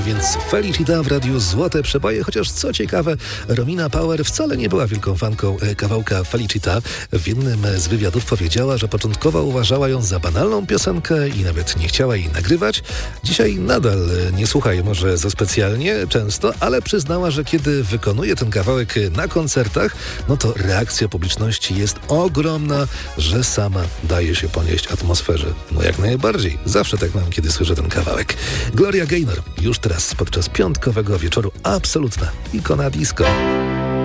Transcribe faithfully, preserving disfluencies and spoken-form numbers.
więc Felicita w radiu Złote Przeboje, chociaż co ciekawe, Romina Power wcale nie była wielką fanką kawałka Felicita. W jednym z wywiadów powiedziała, że początkowo uważała ją za banalną piosenkę i nawet nie chciała jej nagrywać. Dzisiaj nadal nie słucha jej może za specjalnie, często, ale przyznała, że kiedy wykonuje ten kawałek na koncertach, no to reakcja publiczności jest ogromna, że sama daje się ponieść atmosferze. No jak najbardziej. Zawsze tak mam, kiedy słyszę ten kawałek. Gloria Gaynor już teraz podczas piątkowego wieczoru absolutna ikona disco.